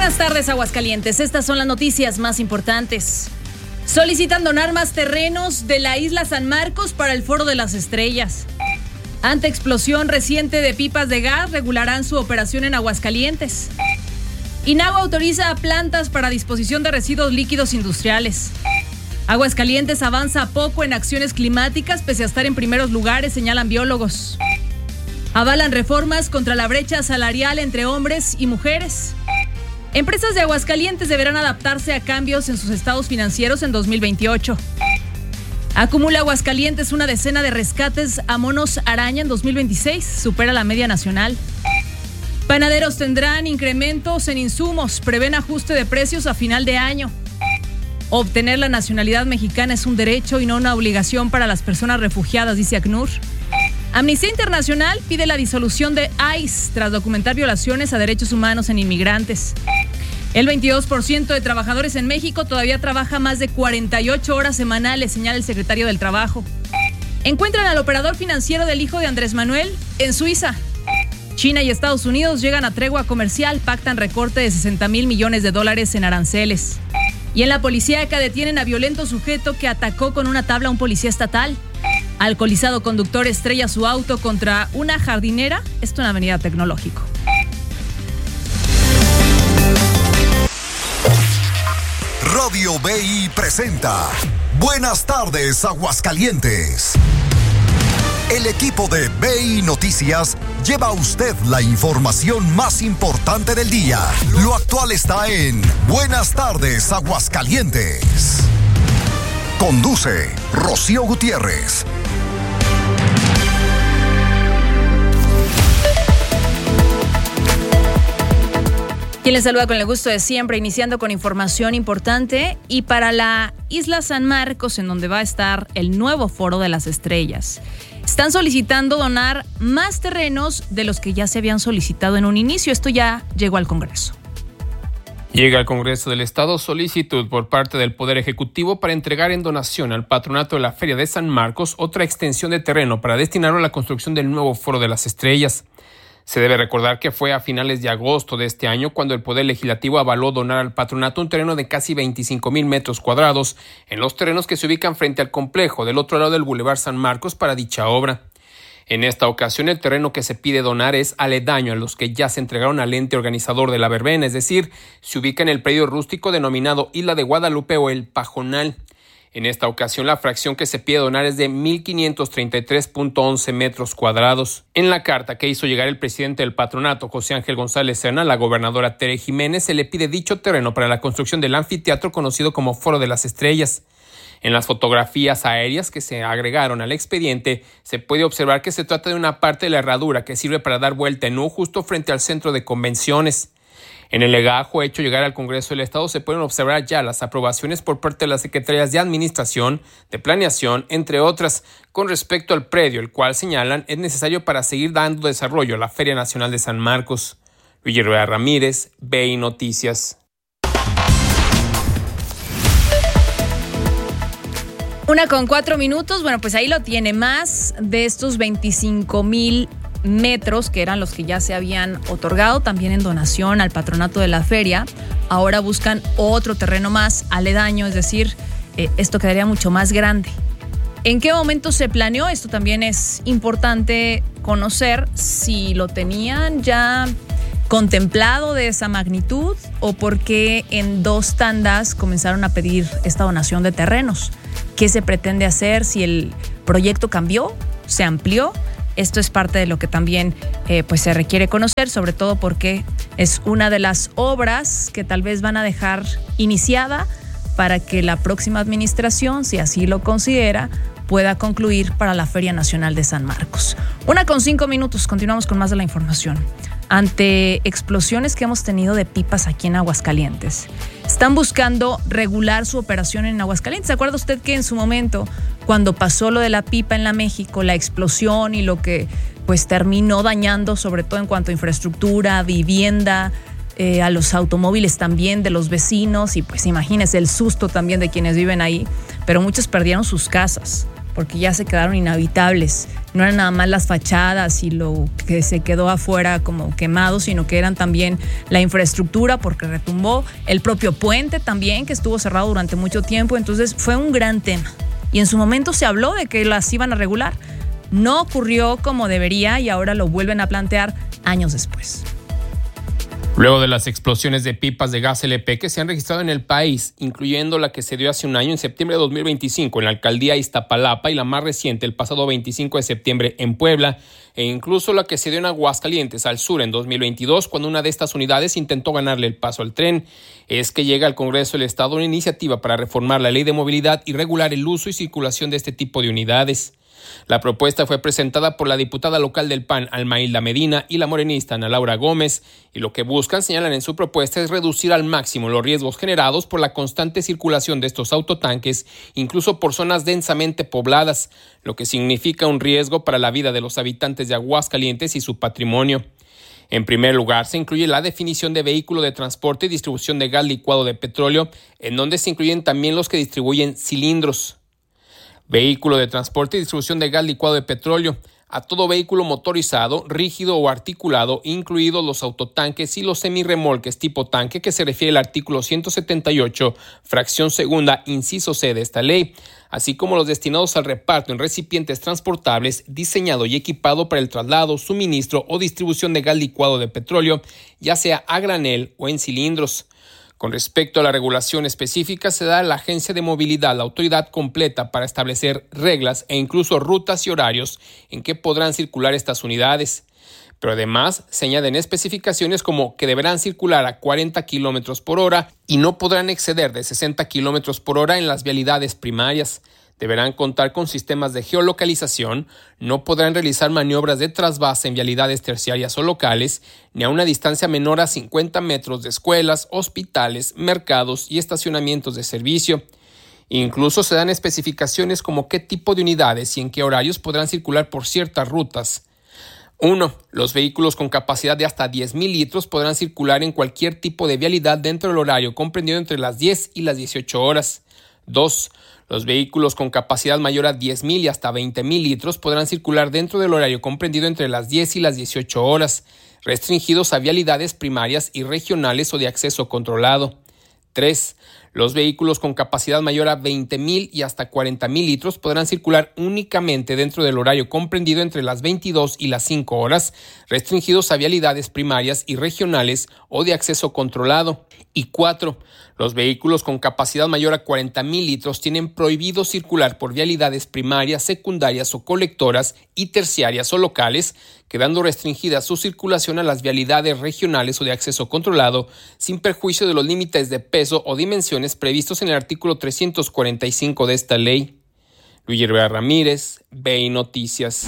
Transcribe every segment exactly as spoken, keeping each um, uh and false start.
buenas tardes, Aguascalientes. Estas son las noticias más importantes. Solicitan donar más terrenos de la isla San Marcos para el Foro de las Estrellas. Ante explosión reciente de pipas de gas, regularán su operación en Aguascalientes. INAGUA autoriza plantas para disposición de residuos líquidos industriales. Aguascalientes avanza poco en acciones climáticas pese a estar en primeros lugares, señalan biólogos. Avalan reformas contra la brecha salarial entre hombres y mujeres. Empresas de Aguascalientes deberán adaptarse a cambios en sus estados financieros en dos mil veintiocho. Acumula Aguascalientes una decena de rescates a monos araña en dos mil veintiséis, supera la media nacional. Panaderos tendrán incrementos en insumos, prevén ajuste de precios a final de año. Obtener la nacionalidad mexicana es un derecho y no una obligación para las personas refugiadas, dice ACNUR. Amnistía Internacional pide la disolución de I C E tras documentar violaciones a derechos humanos en inmigrantes. El veintidós por ciento de trabajadores en México todavía trabaja más de cuarenta y ocho horas semanales, señala el secretario del Trabajo. Encuentran al operador financiero del hijo de Andrés Manuel en Suiza. China y Estados Unidos llegan a tregua comercial, pactan recorte de sesenta mil millones de dólares en aranceles. Y en la policíaca detienen a violento sujeto que atacó con una tabla a un policía estatal. Alcoholizado conductor estrella su auto contra una jardinera, esto en Avenida Tecnológico. Radio B I presenta Buenas tardes, Aguascalientes. El equipo de B I Noticias lleva a usted la información más importante del día. Lo actual está en Buenas tardes, Aguascalientes. Conduce Rocío Gutiérrez. Quien les saluda con el gusto de siempre, iniciando con información importante. Y para la isla San Marcos, en donde va a estar el nuevo Foro de las Estrellas, están solicitando donar más terrenos de los que ya se habían solicitado en un inicio. Esto ya llegó al Congreso. Llega al Congreso del Estado solicitud por parte del Poder Ejecutivo para entregar en donación al patronato de la Feria de San Marcos otra extensión de terreno para destinarlo a la construcción del nuevo Foro de las Estrellas. Se debe recordar que fue a finales de agosto de este año cuando el Poder Legislativo avaló donar al patronato un terreno de casi veinticinco mil metros cuadrados en los terrenos que se ubican frente al complejo del otro lado del Boulevard San Marcos para dicha obra. En esta ocasión, el terreno que se pide donar es aledaño a los que ya se entregaron al ente organizador de la verbena, es decir, se ubica en el predio rústico denominado Isla de Guadalupe o El Pajonal. En esta ocasión, la fracción que se pide donar es de mil quinientos treinta y tres punto once metros cuadrados. En la carta que hizo llegar el presidente del patronato, José Ángel González Serna, a la gobernadora Tere Jiménez, se le pide dicho terreno para la construcción del anfiteatro conocido como Foro de las Estrellas. En las fotografías aéreas que se agregaron al expediente, se puede observar que se trata de una parte de la herradura que sirve para dar vuelta en U justo frente al centro de convenciones. En el legajo hecho llegar al Congreso del Estado se pueden observar ya las aprobaciones por parte de las Secretarías de Administración, de Planeación, entre otras, con respecto al predio, el cual señalan es necesario para seguir dando desarrollo a la Feria Nacional de San Marcos. Luis Rueda Ramírez, B I Noticias. Una con cuatro minutos, bueno, pues ahí lo tiene. Más de estos veinticinco mil metros, que eran los que ya se habían otorgado también en donación al patronato de la feria, ahora buscan otro terreno más aledaño, es decir, eh, esto quedaría mucho más grande. ¿En qué momento se planeó? Esto también es importante conocer, si lo tenían ya contemplado de esa magnitud o por qué en dos tandas comenzaron a pedir esta donación de terrenos. ¿Qué se pretende hacer? Si el proyecto cambió, se amplió. Esto es parte de lo que también eh, pues se requiere conocer, sobre todo porque es una de las obras que tal vez van a dejar iniciada para que la próxima administración, si así lo considera, pueda concluir para la Feria Nacional de San Marcos. Una con cinco minutos, continuamos con más de la información. Ante explosiones que hemos tenido de pipas aquí en Aguascalientes, están buscando regular su operación en Aguascalientes. ¿Se acuerda usted que en su momento, cuando pasó lo de la pipa en la México, la explosión y lo que pues terminó dañando, sobre todo en cuanto a infraestructura, vivienda, eh, a los automóviles también de los vecinos, y pues imagínese el susto también de quienes viven ahí, pero muchos perdieron sus casas, porque ya se quedaron inhabitables. No eran nada más las fachadas y lo que se quedó afuera como quemado, sino que eran también la infraestructura, porque retumbó, el propio puente también, que estuvo cerrado durante mucho tiempo. Entonces fue un gran tema. Y en su momento se habló de que las iban a regular. No ocurrió como debería y ahora lo vuelven a plantear años después. Luego de las explosiones de pipas de gas L P que se han registrado en el país, incluyendo la que se dio hace un año en septiembre de dos mil veinticinco en la alcaldía Iztapalapa y la más reciente el pasado veinticinco de septiembre en Puebla, e incluso la que se dio en Aguascalientes al sur en dos mil veintidós cuando una de estas unidades intentó ganarle el paso al tren, es que llega al Congreso del Estado una iniciativa para reformar la ley de movilidad y regular el uso y circulación de este tipo de unidades. La propuesta fue presentada por la diputada local del P A N, Almailda Medina, y la morenista Ana Laura Gómez, y lo que buscan, señalan en su propuesta, es reducir al máximo los riesgos generados por la constante circulación de estos autotanques, incluso por zonas densamente pobladas, lo que significa un riesgo para la vida de los habitantes de Aguascalientes y su patrimonio. En primer lugar, se incluye la definición de vehículo de transporte y distribución de gas licuado de petróleo, en donde se incluyen también los que distribuyen cilindros. Vehículo de transporte y distribución de gas licuado de petróleo, a todo vehículo motorizado, rígido o articulado, incluidos los autotanques y los semirremolques tipo tanque, que se refiere al artículo ciento setenta y ocho, fracción segunda, inciso C de esta ley, así como los destinados al reparto en recipientes transportables, diseñado y equipado para el traslado, suministro o distribución de gas licuado de petróleo, ya sea a granel o en cilindros. Con respecto a la regulación específica, se da a la Agencia de Movilidad la autoridad completa para establecer reglas e incluso rutas y horarios en que podrán circular estas unidades. Pero además se añaden especificaciones como que deberán circular a cuarenta kilómetros por hora y no podrán exceder de sesenta kilómetros por hora en las vialidades primarias. Deberán contar con sistemas de geolocalización, no podrán realizar maniobras de trasvase en vialidades terciarias o locales, ni a una distancia menor a cincuenta metros de escuelas, hospitales, mercados y estacionamientos de servicio. Incluso se dan especificaciones como qué tipo de unidades y en qué horarios podrán circular por ciertas rutas. uno. Los vehículos con capacidad de hasta diez mil litros podrán circular en cualquier tipo de vialidad dentro del horario comprendido entre las diez y las dieciocho horas. dos. Los vehículos con capacidad mayor a diez mil y hasta veinte mil litros podrán circular dentro del horario comprendido entre las diez y las dieciocho horas, restringidos a vialidades primarias y regionales o de acceso controlado. tres. Los vehículos con capacidad mayor a veinte mil y hasta cuarenta mil litros podrán circular únicamente dentro del horario comprendido entre las veintidós y las cinco horas, restringidos a vialidades primarias y regionales o de acceso controlado. Y cuatro. Los vehículos con capacidad mayor a cuarenta mil litros tienen prohibido circular por vialidades primarias, secundarias o colectoras y terciarias o locales, quedando restringida su circulación a las vialidades regionales o de acceso controlado, sin perjuicio de los límites de peso o dimensiones previstos en el artículo trescientos cuarenta y cinco de esta ley. Luis Rivera Ramírez, B I Noticias.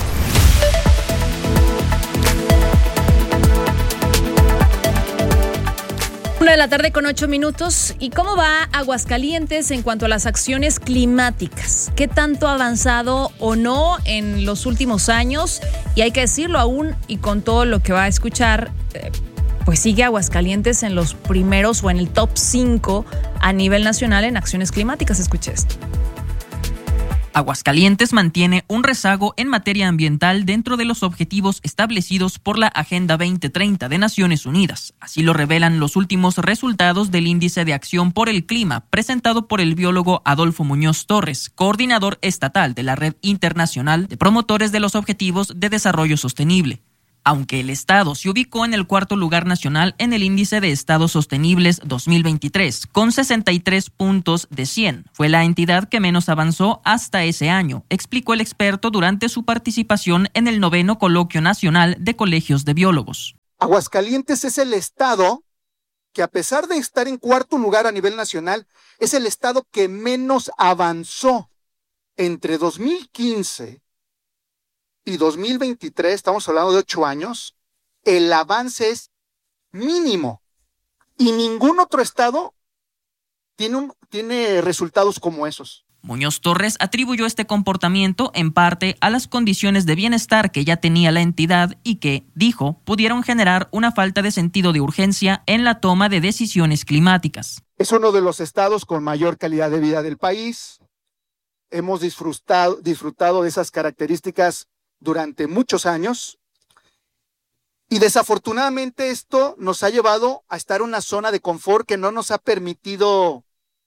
Una de la tarde con ocho minutos. ¿Y cómo va Aguascalientes en cuanto a las acciones climáticas? ¿Qué tanto ha avanzado o no en los últimos años? Y hay que decirlo aún, y con todo lo que va a escuchar, eh, pues sigue Aguascalientes en los primeros o en el top cinco a nivel nacional en acciones climáticas. Escuche esto. Aguascalientes mantiene un rezago en materia ambiental dentro de los objetivos establecidos por la Agenda veinte treinta de Naciones Unidas. Así lo revelan los últimos resultados del Índice de Acción por el Clima, presentado por el biólogo Adolfo Muñoz Torres, coordinador estatal de la Red Internacional de Promotores de los Objetivos de Desarrollo Sostenible. Aunque el estado se ubicó en el cuarto lugar nacional en el Índice de Estados Sostenibles dos mil veintitrés, con sesenta y tres puntos de cien, fue la entidad que menos avanzó hasta ese año, explicó el experto durante su participación en el noveno Coloquio Nacional de Colegios de Biólogos. Aguascalientes es el estado que, a pesar de estar en cuarto lugar a nivel nacional, es el estado que menos avanzó entre dos mil quince y dos mil veintitrés, estamos hablando de ocho años, el avance es mínimo. Y ningún otro estado tiene, un, tiene resultados como esos. Muñoz Torres atribuyó este comportamiento en parte a las condiciones de bienestar que ya tenía la entidad y que, dijo, pudieron generar una falta de sentido de urgencia en la toma de decisiones climáticas. Es uno de los estados con mayor calidad de vida del país. hemos disfrutado, disfrutado de esas características durante muchos años y desafortunadamente esto nos ha llevado a estar en una zona de confort que no nos ha permitido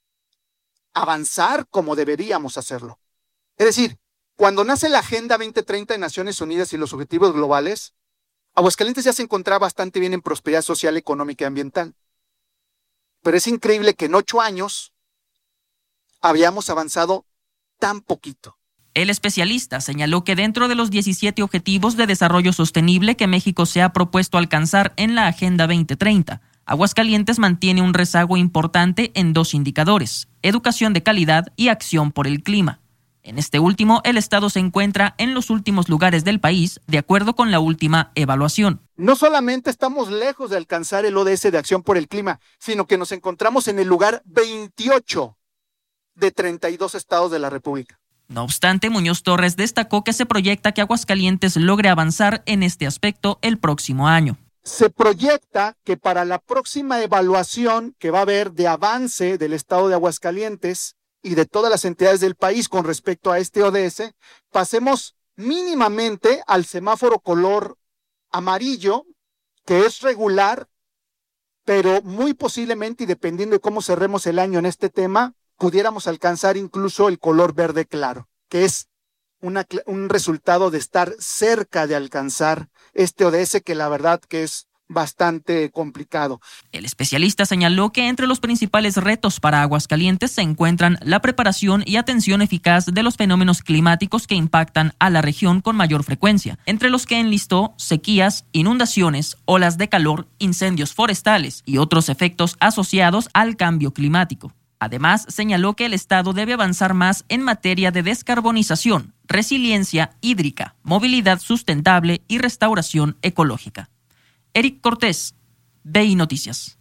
avanzar como deberíamos hacerlo. Es decir, cuando nace la Agenda veinte treinta de Naciones Unidas y los Objetivos Globales, Aguascalientes ya se encontraba bastante bien en prosperidad social, económica y ambiental. Pero es increíble que en ocho años habíamos avanzado tan poquito. El especialista señaló que dentro de los diecisiete Objetivos de Desarrollo Sostenible que México se ha propuesto alcanzar en la Agenda veinte treinta, Aguascalientes mantiene un rezago importante en dos indicadores: educación de calidad y acción por el clima. En este último, el estado se encuentra en los últimos lugares del país, de acuerdo con la última evaluación. No solamente estamos lejos de alcanzar el O D S de acción por el clima, sino que nos encontramos en el lugar veintiocho de treinta y dos estados de la República. No obstante, Muñoz Torres destacó que se proyecta que Aguascalientes logre avanzar en este aspecto el próximo año. Se proyecta que para la próxima evaluación que va a haber de avance del estado de Aguascalientes y de todas las entidades del país con respecto a este O D S, pasemos mínimamente al semáforo color amarillo, que es regular, pero muy posiblemente, y dependiendo de cómo cerremos el año en este tema, pudiéramos alcanzar incluso el color verde claro, que es una, un resultado de estar cerca de alcanzar este O D S, que la verdad que es bastante complicado. El especialista señaló que entre los principales retos para Aguascalientes se encuentran la preparación y atención eficaz de los fenómenos climáticos que impactan a la región con mayor frecuencia, entre los que enlistó sequías, inundaciones, olas de calor, incendios forestales y otros efectos asociados al cambio climático. Además, señaló que el Estado debe avanzar más en materia de descarbonización, resiliencia hídrica, movilidad sustentable y restauración ecológica. Eric Cortés, B I Noticias.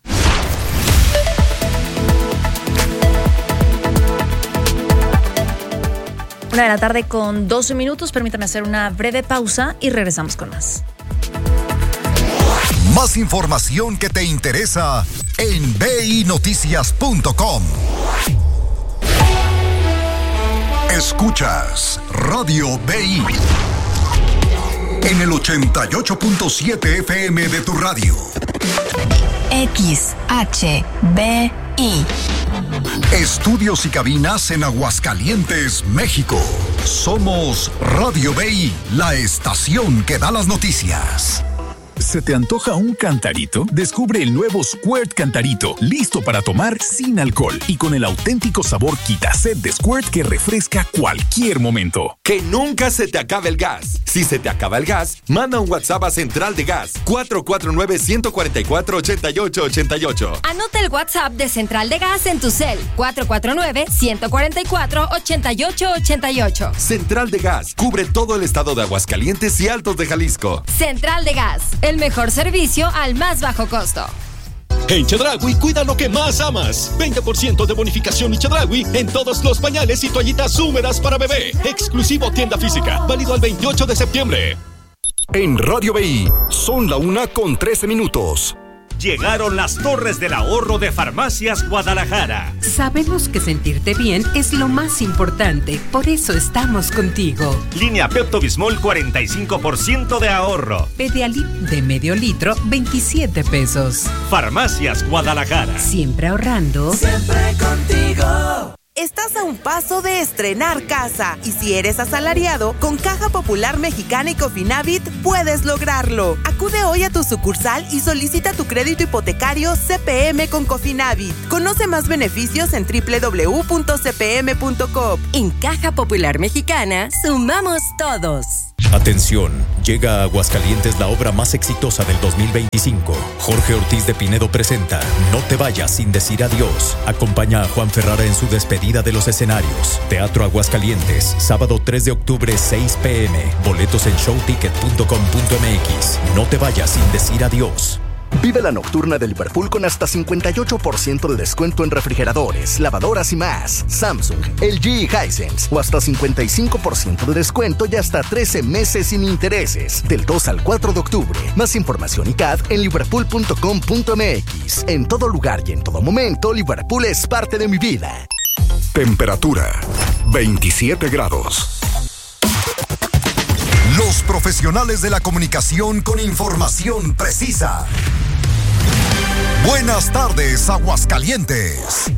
Una de la tarde con doce minutos. Permítame hacer una breve pausa y regresamos con más. Más información que te interesa en b i noticias punto com. Escuchas Radio B I en el ochenta y ocho punto siete F M de tu radio. X H B I. Estudios y cabinas en Aguascalientes, México. Somos Radio B I, la estación que da las noticias. ¿Se te antoja un cantarito? Descubre el nuevo Squirt Cantarito, listo para tomar sin alcohol y con el auténtico sabor Quitaset de Squirt que refresca cualquier momento. Que nunca se te acabe el gas. Si se te acaba el gas, manda un WhatsApp a Central de Gas cuatro cuatro nueve, uno cuatro cuatro, ocho ocho ocho ocho. Anota el WhatsApp de Central de Gas en tu cel: cuatro cuatro nueve, uno cuatro cuatro, ocho ocho ocho ocho. Central de Gas cubre todo el estado de Aguascalientes y Altos de Jalisco. Central de Gas, el mejor servicio al más bajo costo. En Chedraui, cuida lo que más amas. veinte por ciento de bonificación y Chedraui en todos los pañales y toallitas húmedas para bebé. Exclusivo tienda física, válido al veintiocho de septiembre. En Radio B I, son la una con trece minutos. Llegaron las Torres del Ahorro de Farmacias Guadalajara. Sabemos que sentirte bien es lo más importante, por eso estamos contigo. Línea Pepto-Bismol, cuarenta y cinco por ciento de ahorro. Pedialit de medio litro, veintisiete pesos. Farmacias Guadalajara. Siempre ahorrando. Siempre contigo. Estás a un paso de estrenar casa y si eres asalariado, con Caja Popular Mexicana y Cofinavit puedes lograrlo. Acude hoy a tu sucursal y solicita tu crédito hipotecario C P M con Cofinavit. Conoce más beneficios en doble u doble u doble u punto c p m punto com. En Caja Popular Mexicana, sumamos todos. Atención, llega a Aguascalientes la obra más exitosa del dos mil veinticinco. Jorge Ortiz de Pinedo presenta No te vayas sin decir adiós. Acompaña a Juan Ferrara en su despedida de los escenarios. Teatro Aguascalientes, sábado tres de octubre, seis p m Boletos en show ticket punto com punto m x. No te vayas sin decir adiós. Vive la nocturna de Liverpool con hasta cincuenta y ocho por ciento de descuento en refrigeradores, lavadoras y más. Samsung, L G y Hisense. O hasta cincuenta y cinco por ciento de descuento y hasta trece meses sin intereses. Del dos al cuatro de octubre. Más información y C A D en liverpool punto com punto m x. En todo lugar y en todo momento, Liverpool es parte de mi vida. Temperatura veintisiete grados. Los profesionales de la comunicación con información precisa. Buenas tardes, Aguascalientes.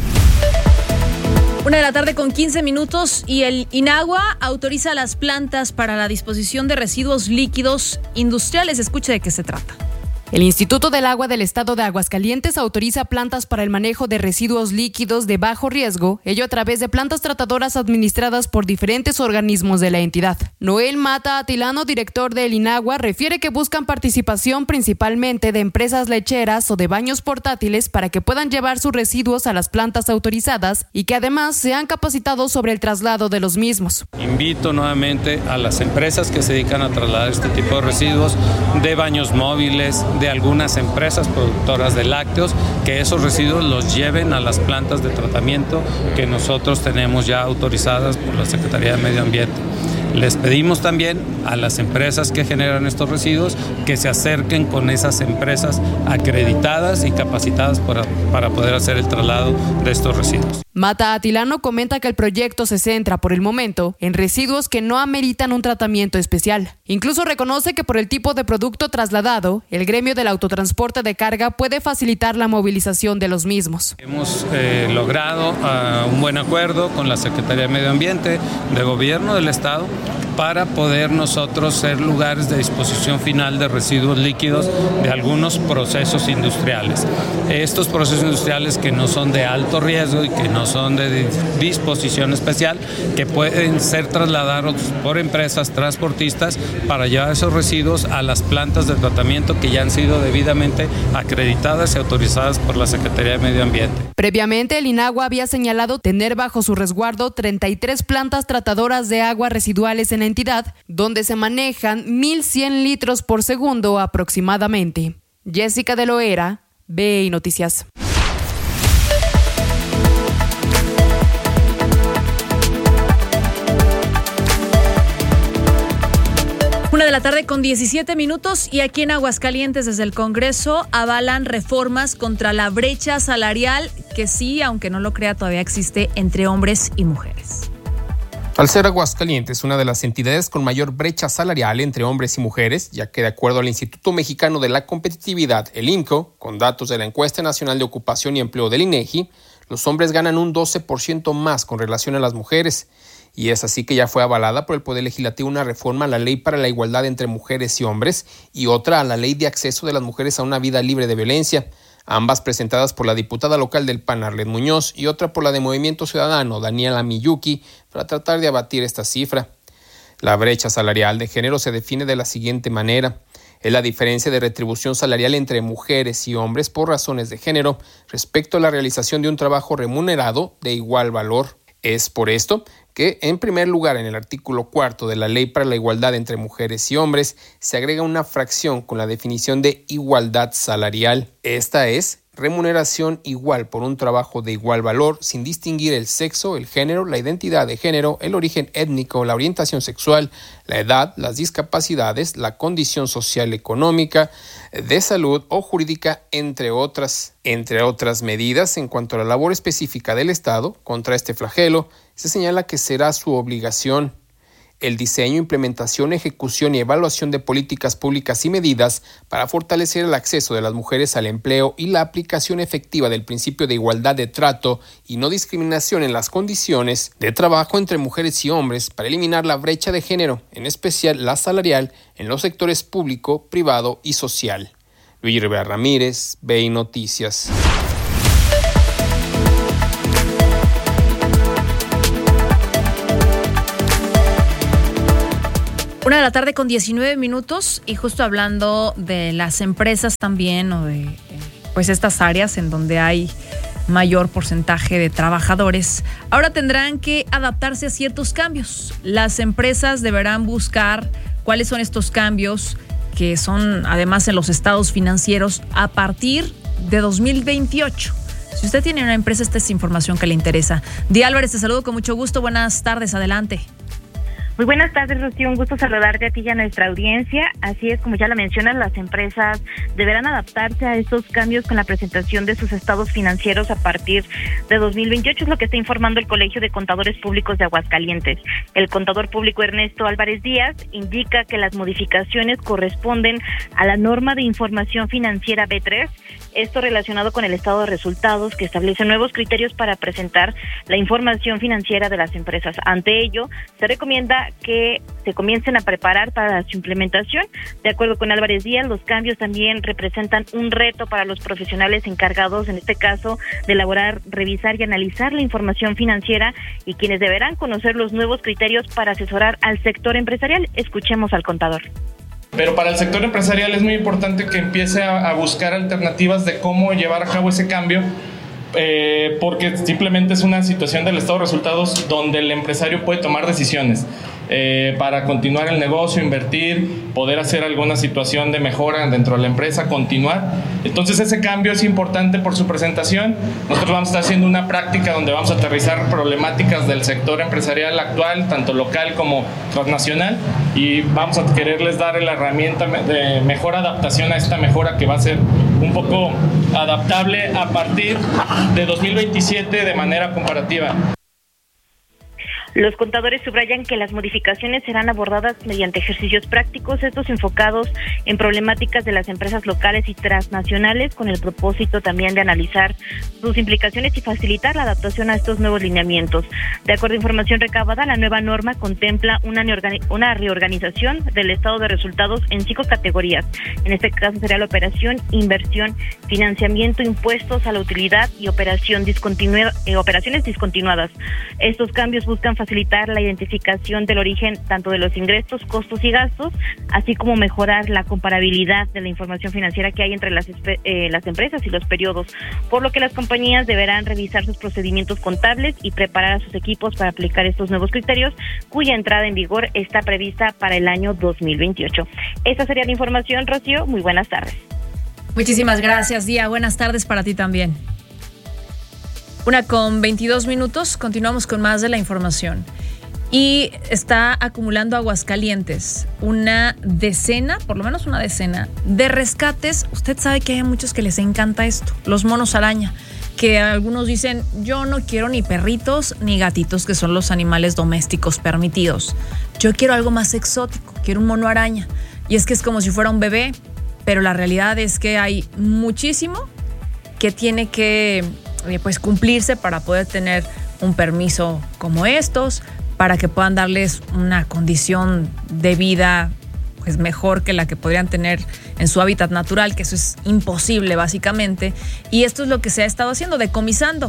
Una de la tarde con quince minutos y el INAGUA autoriza las plantas para la disposición de residuos líquidos industriales. Escuche de qué se trata. El Instituto del Agua del Estado de Aguascalientes autoriza plantas para el manejo de residuos líquidos de bajo riesgo, ello a través de plantas tratadoras administradas por diferentes organismos de la entidad. Noel Mata Atilano, director del INAGUA, refiere que buscan participación principalmente de empresas lecheras o de baños portátiles para que puedan llevar sus residuos a las plantas autorizadas y que además sean capacitados sobre el traslado de los mismos. Invito nuevamente a las empresas que se dedican a trasladar este tipo de residuos de baños móviles, de algunas empresas productoras de lácteos, que esos residuos los lleven a las plantas de tratamiento que nosotros tenemos ya autorizadas por la Secretaría de Medio Ambiente. Les pedimos también a las empresas que generan estos residuos que se acerquen con esas empresas acreditadas y capacitadas para, para poder hacer el traslado de estos residuos. Mata Atilano comenta que el proyecto se centra por el momento en residuos que no ameritan un tratamiento especial. Incluso reconoce que por el tipo de producto trasladado, el gremio del autotransporte de carga puede facilitar la movilización de los mismos. Hemos eh, logrado uh, un buen acuerdo con la Secretaría de Medio Ambiente de Gobierno del Estado para poder nosotros ser lugares de disposición final de residuos líquidos de algunos procesos industriales. Estos procesos industriales que no son de alto riesgo y que no son de disposición especial, que pueden ser trasladados por empresas transportistas para llevar esos residuos a las plantas de tratamiento que ya han sido debidamente acreditadas y autorizadas por la Secretaría de Medio Ambiente. Previamente, el INAGUA había señalado tener bajo su resguardo treinta y tres plantas tratadoras de aguas residuales en la entidad, donde se manejan mil cien litros por segundo aproximadamente. Jessica de Loera, B I Noticias. Una de la tarde con diecisiete minutos y aquí en Aguascalientes desde el Congreso avalan reformas contra la brecha salarial que sí, aunque no lo crea, todavía existe entre hombres y mujeres. Al ser Aguascalientes una de las entidades con mayor brecha salarial entre hombres y mujeres, ya que de acuerdo al Instituto Mexicano de la Competitividad, el I M C O, con datos de la Encuesta Nacional de Ocupación y Empleo del INEGI, los hombres ganan un doce por ciento más con relación a las mujeres. Y es así que ya fue avalada por el Poder Legislativo una reforma a la Ley para la Igualdad entre Mujeres y Hombres y otra a la Ley de Acceso de las Mujeres a una Vida Libre de Violencia, ambas presentadas por la diputada local del P A N, Arlet Muñoz, y otra por la de Movimiento Ciudadano, Daniela Miyuki, para tratar de abatir esta cifra. La brecha salarial de género se define de la siguiente manera. Es la diferencia de retribución salarial entre mujeres y hombres por razones de género respecto a la realización de un trabajo remunerado de igual valor. Es por esto que, en primer lugar, en el artículo cuarto de la Ley para la Igualdad entre Mujeres y Hombres, se agrega una fracción con la definición de igualdad salarial. Esta es remuneración igual por un trabajo de igual valor, sin distinguir el sexo, el género, la identidad de género, el origen étnico, la orientación sexual, la edad, las discapacidades, la condición social, económica, de salud o jurídica, entre otras. Entre otras medidas, en cuanto a la labor específica del Estado contra este flagelo, se señala que será su obligación el diseño, implementación, ejecución y evaluación de políticas públicas y medidas para fortalecer el acceso de las mujeres al empleo y la aplicación efectiva del principio de igualdad de trato y no discriminación en las condiciones de trabajo entre mujeres y hombres para eliminar la brecha de género, en especial la salarial, en los sectores público, privado y social. Luis Rivera Ramírez, B I Noticias. Una de la tarde con diecinueve minutos y justo hablando de las empresas también o de pues estas áreas en donde hay mayor porcentaje de trabajadores, ahora tendrán que adaptarse a ciertos cambios. Las empresas deberán buscar cuáles son estos cambios que son además en los estados financieros a partir de dos mil veintiocho. Si usted tiene una empresa, esta es información que le interesa. Di Álvarez, te saludo con mucho gusto. Buenas tardes, adelante. Muy buenas tardes, Rocío. Un gusto saludarte a ti y a nuestra audiencia. Así es, como ya lo mencionas, las empresas deberán adaptarse a estos cambios con la presentación de sus estados financieros a partir de dos mil veintiocho, es lo que está informando el Colegio de Contadores Públicos de Aguascalientes. El contador público Ernesto Álvarez Díaz indica que las modificaciones corresponden a la norma de información financiera B tres, esto relacionado con el estado de resultados, que establece nuevos criterios para presentar la información financiera de las empresas. Ante ello, se recomienda que se comiencen a preparar para su implementación. De acuerdo con Álvarez Díaz, los cambios también representan un reto para los profesionales encargados, en este caso, de elaborar, revisar y analizar la información financiera y quienes deberán conocer los nuevos criterios para asesorar al sector empresarial. Escuchemos al contador. Pero para el sector empresarial es muy importante que empiece a, a buscar alternativas de cómo llevar a cabo ese cambio, eh, porque simplemente es una situación del estado de resultados donde el empresario puede tomar decisiones eh, para continuar el negocio, invertir, poder hacer alguna situación de mejora dentro de la empresa, continuar. Entonces ese cambio es importante por su presentación. Nosotros vamos a estar haciendo una práctica donde vamos a aterrizar problemáticas del sector empresarial actual, tanto local como transnacional, y vamos a quererles dar la herramienta de mejor adaptación a esta mejora que va a ser un poco adaptable a partir de dos mil veintisiete de manera comparativa. Los contadores subrayan que las modificaciones serán abordadas mediante ejercicios prácticos, estos enfocados en problemáticas de las empresas locales y transnacionales, con el propósito también de analizar sus implicaciones y facilitar la adaptación a estos nuevos lineamientos. De acuerdo a información recabada, la nueva norma contempla una, una reorganización del estado de resultados en cinco categorías. En este caso sería la operación, inversión, financiamiento, impuestos a la utilidad y operación discontinua, eh, operaciones discontinuadas. Estos cambios buscan facilitar la identificación del origen tanto de los ingresos, costos y gastos, así como mejorar la comparabilidad de la información financiera que hay entre las, eh, las empresas y los periodos, por lo que las compañías deberán revisar sus procedimientos contables y preparar a sus equipos para aplicar estos nuevos criterios, cuya entrada en vigor está prevista para el año dos mil veintiocho. Esta sería la información, Rocío. Muy buenas tardes. Muchísimas gracias, Día. Buenas tardes para ti también. Una con veintidós minutos, continuamos con más de la información. Y está acumulando Aguascalientes una decena, por lo menos una decena, de rescates. Usted sabe que hay muchos que les encanta esto, los monos araña, que algunos dicen, yo no quiero ni perritos ni gatitos, que son los animales domésticos permitidos. Yo quiero algo más exótico, quiero un mono araña. Y es que es como si fuera un bebé, pero la realidad es que hay muchísimo que tiene que pues cumplirse para poder tener un permiso como estos, para que puedan darles una condición de vida pues mejor que la que podrían tener en su hábitat natural, que eso es imposible básicamente. Y esto es lo que se ha estado haciendo, decomisando.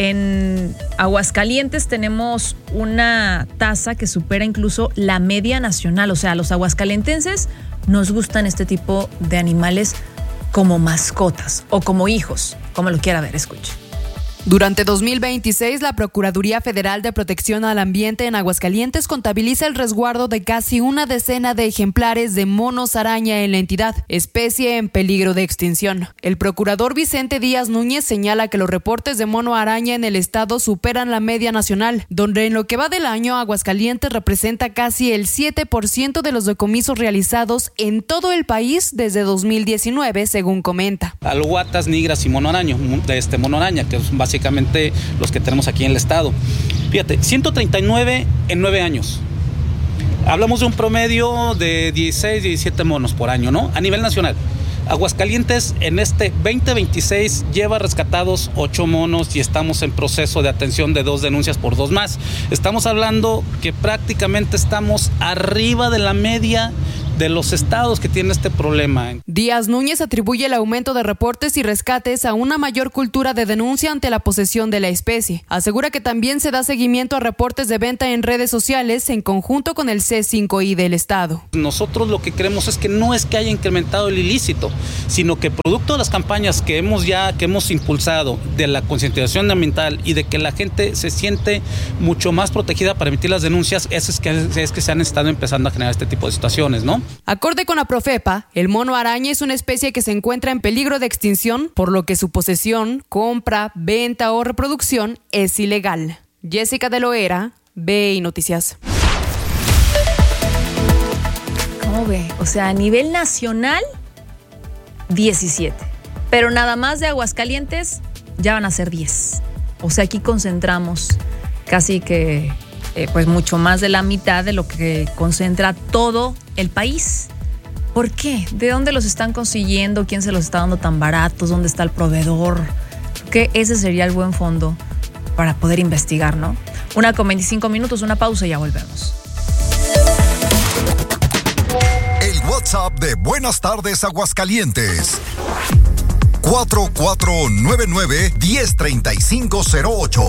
En Aguascalientes tenemos una tasa que supera incluso la media nacional, o sea, los aguascalentenses nos gustan este tipo de animales como mascotas o como hijos, como lo quiera ver, escuche. Durante dos mil veintiséis, la Procuraduría Federal de Protección al Ambiente en Aguascalientes contabiliza el resguardo de casi una decena de ejemplares de monos araña en la entidad, especie en peligro de extinción. El procurador Vicente Díaz Núñez señala que los reportes de mono araña en el estado superan la media nacional, donde en lo que va del año Aguascalientes representa casi el siete por ciento de los decomisos realizados en todo el país desde dos mil diecinueve, según comenta. Alohuatas, nigras y mono araña, este mono araña, que es básicamente básicamente los que tenemos aquí en el estado. Fíjate, ciento treinta y nueve en nueve años. Hablamos de un promedio de dieciséis, diecisiete monos por año, ¿no? A nivel nacional. Aguascalientes en este veinte veintiséis lleva rescatados ocho monos y estamos en proceso de atención de dos denuncias por dos más. Estamos hablando que prácticamente estamos arriba de la media de los estados que tienen este problema. Díaz Núñez atribuye el aumento de reportes y rescates a una mayor cultura de denuncia ante la posesión de la especie. Asegura que también se da seguimiento a reportes de venta en redes sociales en conjunto con el C cinco I del estado. Nosotros lo que creemos es que no es que haya incrementado el ilícito, sino que producto de las campañas que hemos ya que hemos impulsado, de la concientización ambiental y de que la gente se siente mucho más protegida para emitir las denuncias, eso es que, es que se han estado empezando a generar este tipo de situaciones, ¿no? Acorde con la Profepa, el mono araña es una especie que se encuentra en peligro de extinción, por lo que su posesión, compra, venta o reproducción es ilegal. Jessica de Loera, B I Noticias. No, ve, o sea, a nivel nacional, diecisiete. Pero nada más de Aguascalientes ya van a ser diez. O sea, aquí concentramos casi que eh, pues mucho más de la mitad de lo que concentra todo el país. ¿Por qué? ¿De dónde los están consiguiendo? ¿Quién se los está dando tan baratos? ¿Dónde está el proveedor? Que ese sería el buen fondo para poder investigar, ¿no? Una con veinticinco minutos, una pausa y ya volvemos. El WhatsApp de Buenas Tardes Aguascalientes. cuatro cuatro nueve nueve, uno cero tres cinco cero ocho.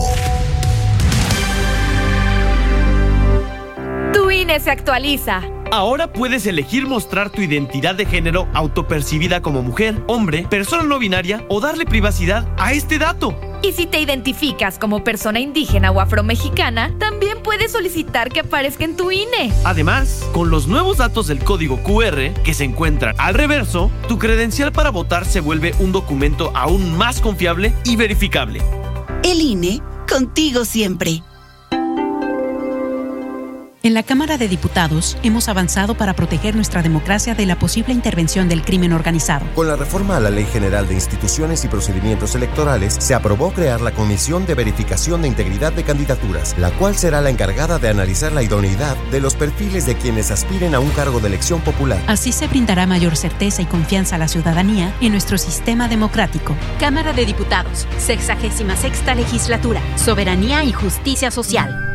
Tu I N E se actualiza. Ahora puedes elegir mostrar tu identidad de género autopercibida como mujer, hombre, persona no binaria o darle privacidad a este dato. Y si te identificas como persona indígena o afromexicana, también puedes solicitar que aparezca en tu I N E. Además, con los nuevos datos del código cu erre que se encuentran al reverso, tu credencial para votar se vuelve un documento aún más confiable y verificable. El I N E, contigo siempre. En la Cámara de Diputados hemos avanzado para proteger nuestra democracia de la posible intervención del crimen organizado. Con la reforma a la Ley General de Instituciones y Procedimientos Electorales, se aprobó crear la Comisión de Verificación de Integridad de Candidaturas, la cual será la encargada de analizar la idoneidad de los perfiles de quienes aspiren a un cargo de elección popular. Así se brindará mayor certeza y confianza a la ciudadanía en nuestro sistema democrático. Cámara de Diputados, sexagésima sexta legislatura, Soberanía y Justicia Social.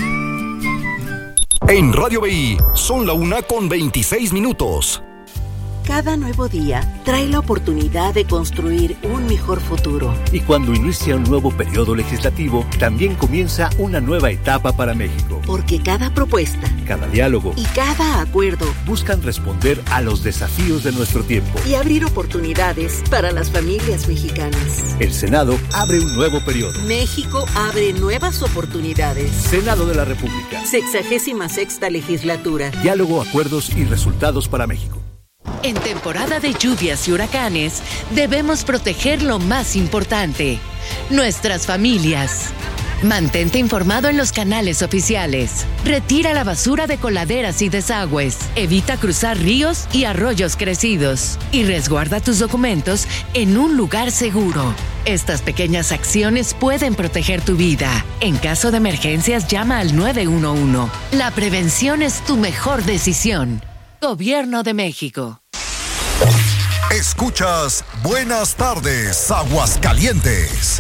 En Radio B I son la una con veintiséis minutos. Cada nuevo día trae la oportunidad de construir un mejor futuro. Y cuando inicia un nuevo periodo legislativo, también comienza una nueva etapa para México. Porque cada propuesta, cada diálogo y cada acuerdo buscan responder a los desafíos de nuestro tiempo y abrir oportunidades para las familias mexicanas. El Senado abre un nuevo periodo. México abre nuevas oportunidades. Senado de la República. Sexagésima sexta legislatura. Diálogo, acuerdos y resultados para México. En temporada de lluvias y huracanes, debemos proteger lo más importante, nuestras familias. Mantente informado en los canales oficiales. Retira la basura de coladeras y desagües. Evita cruzar ríos y arroyos crecidos. Y resguarda tus documentos en un lugar seguro. Estas pequeñas acciones pueden proteger tu vida. En caso de emergencias, llama al nueve uno uno. La prevención es tu mejor decisión. Gobierno de México. Escuchas Buenas Tardes Aguascalientes.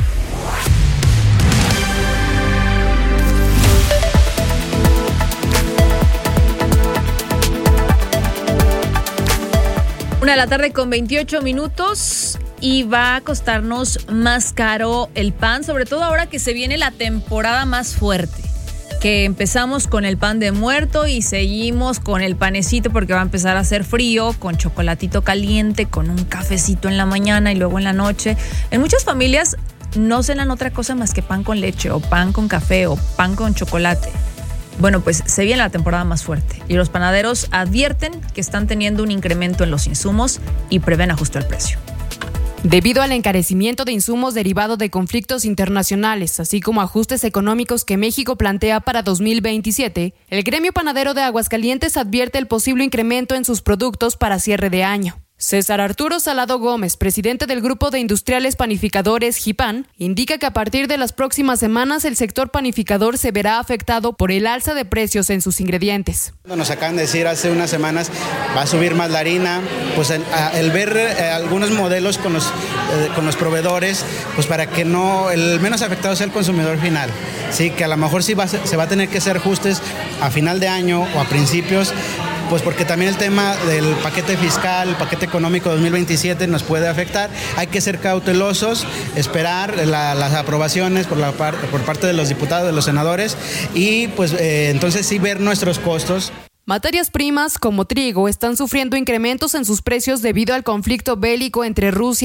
Una de la tarde con veintiocho minutos y va a costarnos más caro el pan, sobre todo ahora que se viene la temporada más fuerte. Que empezamos con el pan de muerto y seguimos con el panecito porque va a empezar a hacer frío, con chocolatito caliente, con un cafecito en la mañana y luego en la noche. En muchas familias no cenan otra cosa más que pan con leche o pan con café o pan con chocolate. Bueno, pues se viene la temporada más fuerte y los panaderos advierten que están teniendo un incremento en los insumos y prevén ajuste al precio. Debido al encarecimiento de insumos derivado de conflictos internacionales, así como ajustes económicos que México plantea para dos mil veintisiete, el gremio panadero de Aguascalientes advierte el posible incremento en sus productos para cierre de año. César Arturo Salado Gómez, presidente del Grupo de Industriales Panificadores GIPAN, indica que a partir de las próximas semanas el sector panificador se verá afectado por el alza de precios en sus ingredientes. Nos acaban de decir hace unas semanas va a subir más la harina, pues el, el ver eh, algunos modelos con los, eh, con los proveedores, pues para que no, el menos afectado sea el consumidor final. Sí, que a lo mejor sí va, se va a tener que hacer ajustes a final de año o a principios, pues porque también el tema del paquete fiscal, el paquete económico dos mil veintisiete nos puede afectar. Hay que ser cautelosos, esperar la, las aprobaciones por, la par, por parte de los diputados, de los senadores y pues eh, entonces sí ver nuestros costos. Materias primas como trigo están sufriendo incrementos en sus precios debido al conflicto bélico entre Rusia